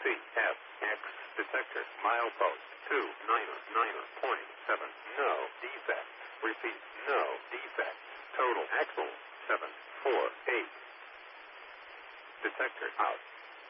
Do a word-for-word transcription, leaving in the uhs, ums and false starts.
C F X detector milepost two niner niner point seven. No defect. Repeat. No defect. Total axle seven four eight. Detector out.